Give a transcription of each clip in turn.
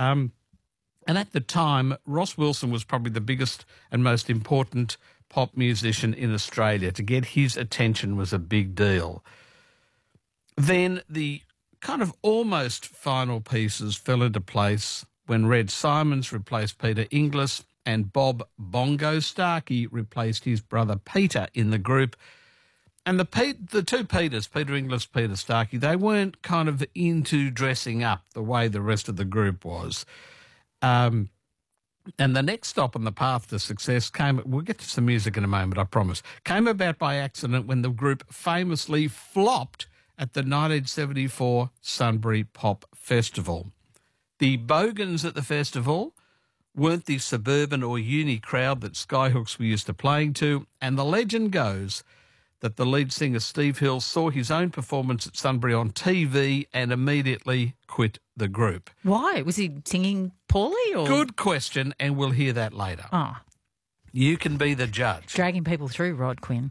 And at the time, Ross Wilson was probably the biggest and most important pop musician in Australia. To get his attention was a big deal. Then the kind of almost final pieces fell into place when Red Simons replaced Peter Inglis and Bob Bongo Starkey replaced his brother Peter in the group. And the two Peters, Peter Inglis, Peter Starkey, they weren't kind of into dressing up the way the rest of the group was. And the next stop on the path to success came, we'll get to some music in a moment, I promise, came about by accident when the group famously flopped at the 1974 Sunbury Pop Festival. The bogans at the festival weren't the suburban or uni crowd that Skyhooks were used to playing to, and the legend goes that the lead singer Steve Hill saw his own performance at Sunbury on TV and immediately quit the group. Why? Was he singing poorly? Or? Good question, and we'll hear that later. Oh. You can be the judge. Dragging people through, Rod Quinn.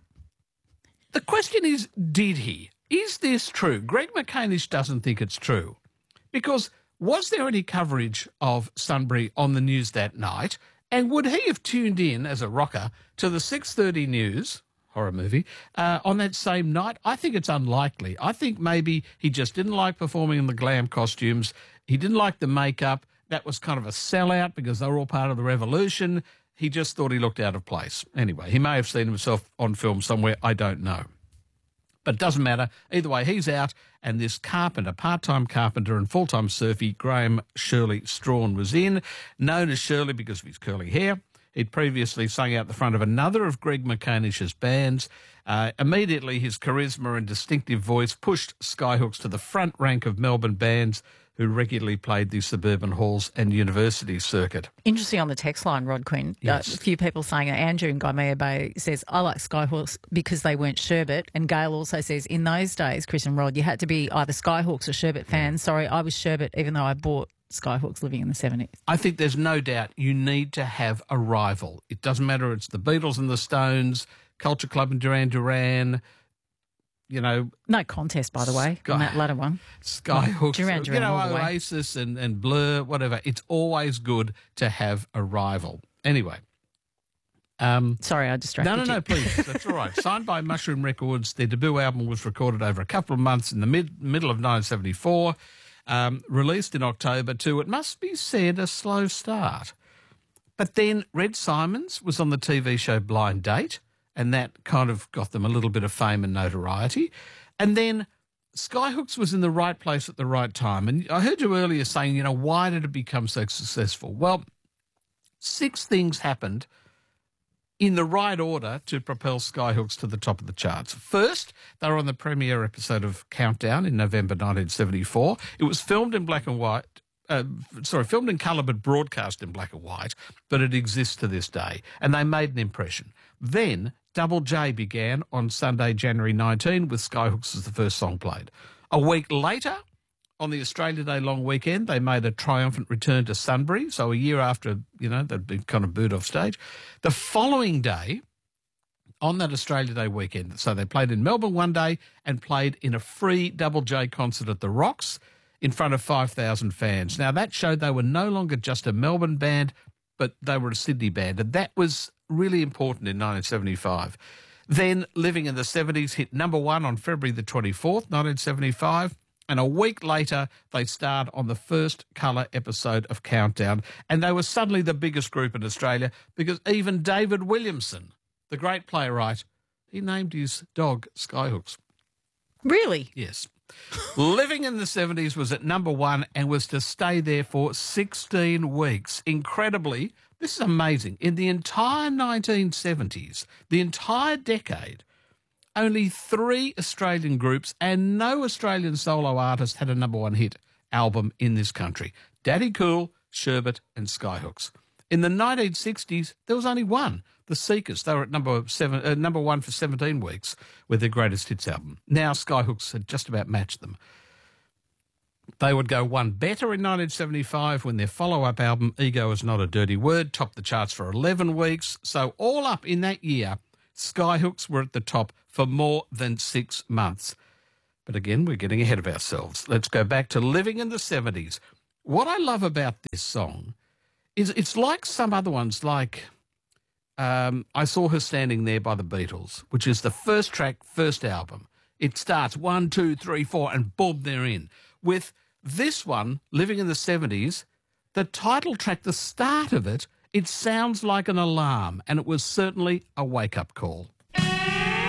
The question is, did he? Is this true? Greg McCanish doesn't think it's true. Because was there any coverage of Sunbury on the news that night? And would he have tuned in as a rocker to the 6:30 news, horror movie, on that same night? I think it's unlikely. I think maybe he just didn't like performing in the glam costumes. He didn't like the makeup. That was kind of a sellout because they were all part of the revolution. He just thought he looked out of place. Anyway, he may have seen himself on film somewhere. I don't know. But it doesn't matter. Either way, he's out, and this carpenter, part-time carpenter and full-time surfie, Graham Shirley Strawn, was in, known as Shirley because of his curly hair. He'd previously sung out the front of another of Greg McCanish's bands. Immediately, his charisma and distinctive voice pushed Skyhooks to the front rank of Melbourne bands who regularly played the suburban halls and university circuit. Interesting on the text line, Rod Quinn. Yes. A few people saying, Andrew in Gaimea Bay says, I like Skyhawks because they weren't Sherbet. And Gail also says, in those days, Chris and Rod, you had to be either Skyhawks or Sherbet fans. Sorry, I was Sherbet even though I bought Skyhawks living in the 70s. I think there's no doubt you need to have a rival. It doesn't matter, it's the Beatles and the Stones, Culture Club and Duran Duran, you know. No contest, by the way, on that latter one. Skyhooks, Duran Duran, Oasis and Blur, whatever. It's always good to have a rival. Anyway. Sorry, I distracted you. No, please. That's all right. Signed by Mushroom Records, their debut album was recorded over a couple of months in the middle of 1974. Released in October to, it must be said, a slow start. But then Red Simons was on the TV show Blind Date, and that kind of got them a little bit of fame and notoriety. And then Skyhooks was in the right place at the right time. And I heard you earlier saying, you know, why did it become so successful? Well, 6 things happened in the right order to propel Skyhooks to the top of the charts. First, they were on the premiere episode of Countdown in November 1974. It was filmed in black and white, filmed in colour but broadcast in black and white, but it exists to this day, and they made an impression. Then Double J began on Sunday, January 19, with Skyhooks as the first song played. A week later, on the Australia Day long weekend, they made a triumphant return to Sunbury, so a year after, you know, they'd been kind of booed off stage. The following day, on that Australia Day weekend, so they played in Melbourne one day and played in a free Double J concert at the Rocks in front of 5,000 fans. Now, that showed they were no longer just a Melbourne band, but they were a Sydney band, and that was really important in 1975. Then, Living in the 70s hit number 1 on February the 24th, 1975, and a week later, they starred on the first colour episode of Countdown, and they were suddenly the biggest group in Australia because even David Williamson, the great playwright, he named his dog Skyhooks. Really? Yes. Living in the 70s was at number 1 and was to stay there for 16 weeks. Incredibly, this is amazing. In the entire 1970s, the entire decade, only 3 Australian groups and no Australian solo artist had a number 1 hit album in this country. Daddy Cool, Sherbet and Skyhooks. In the 1960s, there was only one, The Seekers. They were at number 1 for 17 weeks with their greatest hits album. Now Skyhooks had just about matched them. They would go one better in 1975 when their follow-up album, Ego Is Not a Dirty Word, topped the charts for 11 weeks. So all up in that year, Skyhooks were at the top for more than 6 months. But again, we're getting ahead of ourselves. Let's go back to Living in the 70s. What I love about this song is it's like some other ones, like I Saw Her Standing There by the Beatles, which is the first track, first album. It starts 1, 2, 3, 4, and boom, they're in. With this one, Living in the 70s, the title track, the start of it, it sounds like an alarm, and it was certainly a wake-up call.